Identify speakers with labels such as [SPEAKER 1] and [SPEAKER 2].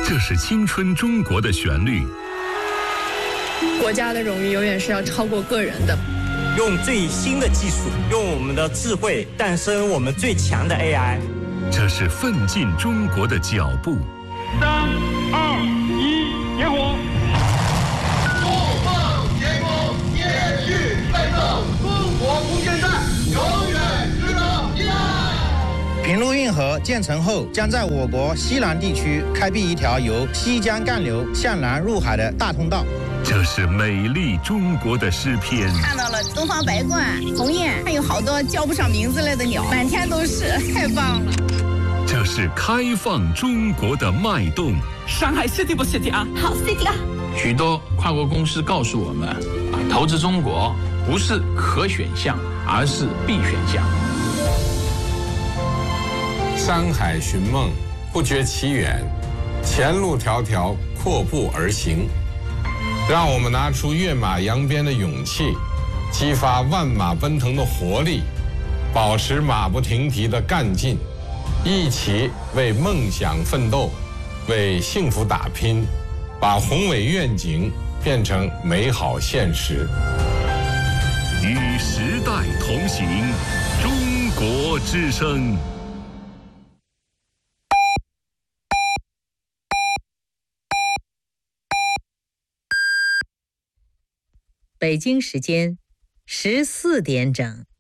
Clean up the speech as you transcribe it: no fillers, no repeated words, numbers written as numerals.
[SPEAKER 1] 这是青春中国的旋律。
[SPEAKER 2] 国家的荣誉永远是要超过个人的。
[SPEAKER 3] 用最新的技术，用我们的智慧诞生我们最强的 AI。
[SPEAKER 1] 这是奋进中国的脚步。
[SPEAKER 4] 3、2、1，点火！
[SPEAKER 5] 不放前功，延续奋斗，中国无限战，永远值得期待。
[SPEAKER 6] 平陆运河建成后，将在我国西南地区开辟一条由西江干流向南入海的大通道。
[SPEAKER 1] 这是美丽中国的诗篇。
[SPEAKER 7] 看到了东方白鹳、鸿雁，还有好多叫不上名字来的鸟，满天都是，太棒了。
[SPEAKER 1] 这是开放中国的脉动。
[SPEAKER 8] 上海 City 不 City 啊？
[SPEAKER 7] 好 City 啊！
[SPEAKER 9] 许多跨国公司告诉我们，投资中国不是可选项，而是必选项。
[SPEAKER 10] 山海寻梦，不觉其远，前路迢迢，阔步而行。让我们拿出跃马扬鞭的勇气，激发万马奔腾的活力，保持马不停蹄的干劲，一起为梦想奋斗，为幸福打拼，把宏伟愿景变成美好现实。
[SPEAKER 1] 与时代同行，中国之声。
[SPEAKER 11] 北京时间14点整。